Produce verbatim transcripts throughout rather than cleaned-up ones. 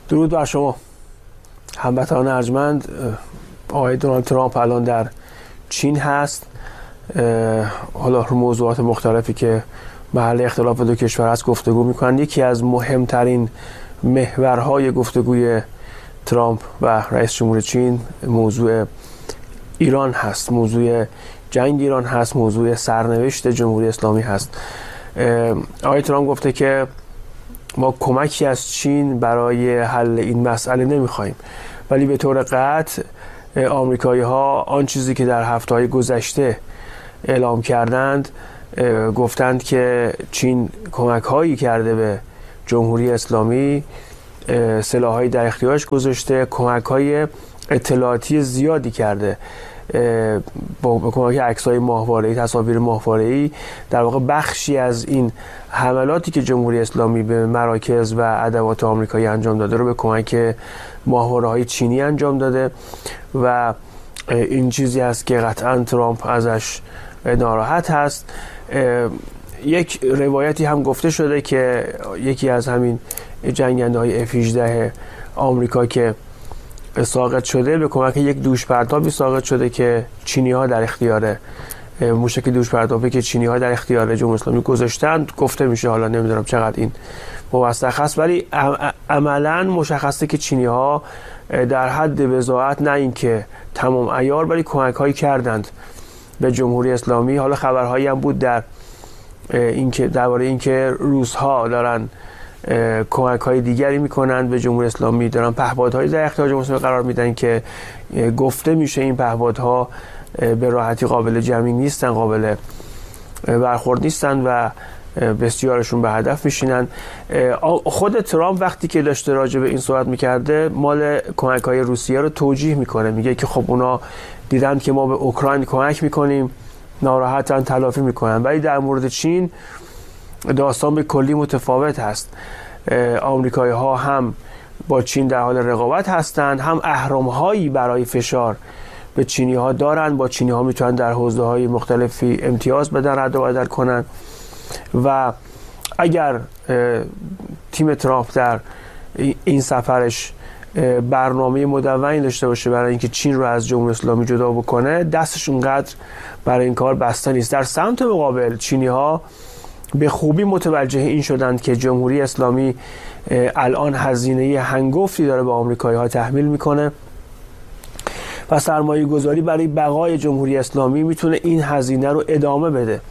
درود بر شما هموطنان ارجمند. آقای دونالد ترامپ الان در چین هست. حالا رو موضوعات مختلفی که محل اختلاف دو کشور هست گفتگو میکنن. یکی از مهمترین محورهای گفتگوی ترامپ و رئیس جمهور چین موضوع ایران هست، موضوع جنگ ایران هست، موضوع سرنوشت جمهوری اسلامی هست. آقای ترامپ گفته که ما کمکی از چین برای حل این مسئله نمیخوایم، ولی به طور قطع آمریکایی ها آن چیزی که در هفته های گذشته اعلام کردند، گفتند که چین کمک هایی کرده به جمهوری اسلامی، سلاح هایی در اختیارش گذاشته، کمک های اطلاعاتی زیادی کرده با کمک عکس‌های ماهواره‌ای، تصاویر ماهواره‌ای. در واقع بخشی از این حملاتی که جمهوری اسلامی به مراکز و ادوات آمریکایی انجام داده رو به کمک ماهواره‌های چینی انجام داده و این چیزی است که قطعاً ترامپ ازش ناراحت هست. یک روایتی هم گفته شده که یکی از همین جنگنده‌های اف هجده آمریکا که ساقط شده به کمک یک دوش پرتابی ساقط شده که چینی ها در اختیار موشک دوش پرتابی که چینی ها در اختیار جمهوری اسلامی گذاشتند. گفته میشه، حالا نمیدونم چقدر این موثق است، ولی عملا مشخصه که چینی ها در حد بضاعت نه اینکه تمام عیار ولی کمک هایی کردند به جمهوری اسلامی. حالا خبرهایی هم بود در اینکه درباره اینکه روس ها دارن کمک های دیگری میکنند به جمهوری اسلامی، دارن پهپادهایی در اختیار جمهوری اسلامی قرار میدن که گفته میشه این پهپادها به راحتی قابل جمعی نیستن، قابل برخورد نیستن و بسیارشون به هدف میشینن. خود ترامپ وقتی که داشته راجع به این صحبت میکرده مال کمک های روسیه رو توجیه میکنه، میگه که خب اونا دیدن که ما به اوکراین کمک میکنیم، ناراحتن، تلافی میکنن. ولی در مورد چین داستان به کلی متفاوت هست. آمریکایی ها هم با چین در حال رقابت هستند، هم اهرم هایی برای فشار به چینی ها دارن. با چینی ها میتونن در حوزه های مختلفی امتیاز بدن، رد و بدل کنن و اگر تیم ترامپ در این سفرش برنامه مدونی داشته باشه برای اینکه چین رو از جمهوری اسلامی جدا بکنه، دستش اونقدر برای این کار بسته نیست. در سمت مقابل چینی ها به خوبی متوجه این شدند که جمهوری اسلامی الان هزینه هنگفتی داره به آمریکایی ها تحمیل میکنه و سرمایه گذاری برای بقای جمهوری اسلامی میتونه این هزینه رو ادامه بده.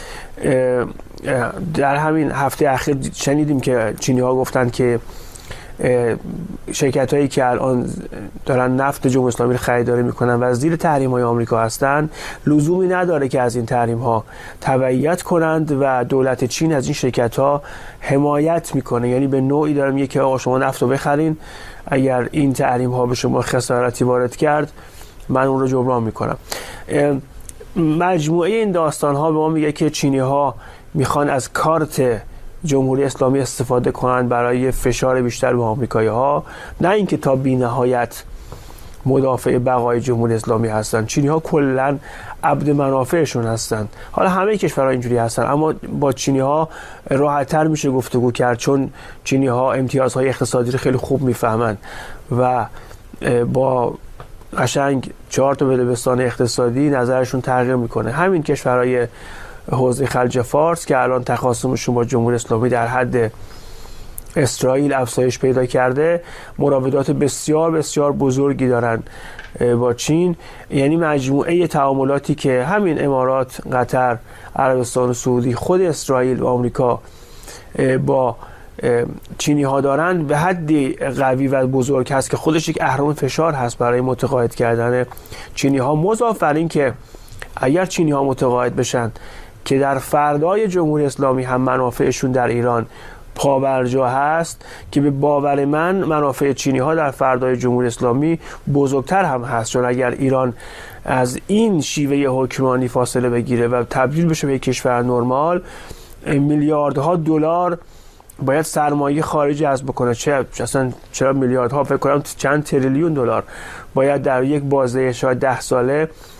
در همین هفته اخیر شنیدیم که چینی ها گفتند که شرکت هایی که الان دارن نفت جمهوری اسلامی رو خریداری میکنن و زیر تحریم های آمریکا هستن، لزومی نداره که از این تحریم ها تبعیت کنند و دولت چین از این شرکت ها حمایت میکنه. یعنی به نوعی دارم میگه که آقا شما نفت رو بخرین، اگر این تحریم ها به شما خسارتی وارد کرد من اون رو جبران میکنم. مجموعه این داستان ها به ما میگه که چینی ها میخوان از کارت جمهوری اسلامی استفاده کنند برای فشار بیشتر به آمریکایی ها، نه اینکه تا بی‌نهایت مدافع بقای جمهوری اسلامی هستند. چینی ها کلا عبد منافعشون هستند. حالا همه کشورها اینجوری هستن، اما با چینی ها راحت‌تر میشه گفتگو کرد چون چینی ها امتیازهای اقتصادی رو خیلی خوب میفهمند و با قشنگ چهار تا بلبستان اقتصادی نظرشون تغییر میکنه. همین کشورهای حوزه خلیج فارس که الان تخاصمشون با جمهوری اسلامی در حد اسرائیل افزایش پیدا کرده، مراودات بسیار بسیار بزرگی دارن با چین. یعنی مجموعه تعاملاتی که همین امارات، قطر، عربستان سعودی، خود اسرائیل و آمریکا با چینی ها دارن به حدی قوی و بزرگ هست که خودش یک اهرم فشار هست برای متقاعد کردن چینی ها. مضاف بر این که اگر چینی ها متقاعد بشن که در فردای جمهوری اسلامی هم منافعشون در ایران پابرجا هست، که به باور من منافع چینی ها در فردای جمهوری اسلامی بزرگتر هم هست، چون اگر ایران از این شیوه حکمرانی فاصله بگیره و تبدیل بشه به یک کشور نرمال، میلیاردها دلار باید سرمایه خارجی جذب بکنه. چه اصلا چرا میلیاردها، فکر کنم چند تریلیون دلار باید در یک بازه شاید ده ساله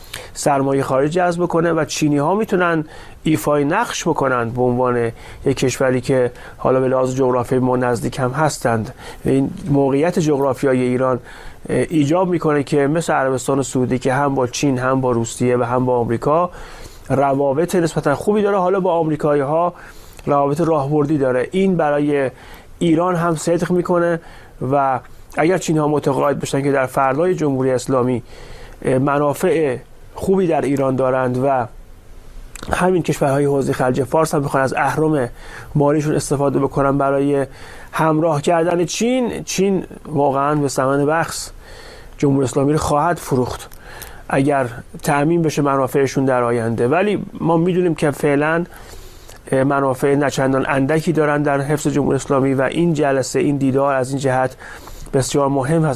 سرمایه خارجی جذب کنه و چینی ها میتونن ایفای نقش بکنن به عنوان یک کشوری که حالا به لحاظ جغرافیایی ما نزدیک هم هستند. این موقعیت جغرافیایی ایران ایجاب میکنه که مثل عربستان سعودی که هم با چین هم با روسیه و هم با آمریکا روابط نسبتا خوبی داره، حالا با آمریکایی ها روابط راهبردی داره. این برای ایران هم صدق میکنه و اگر چینی ها متقاعد بشن که در فردای جمهوری اسلامی منافع خوبی در ایران دارند و همین کشورهای حوزه خلیج فارس هم بخوان از اهرم مالیشون استفاده بکنن برای همراه کردن چین، چین واقعا به ثمن بخس جمهوری اسلامی رو خواهد فروخت اگر تأمین بشه منافعشون در آینده. ولی ما میدونیم که فعلا منافع نچندان اندکی دارن در حفظ جمهوری اسلامی و این جلسه، این دیدار از این جهت بسیار مهم هست.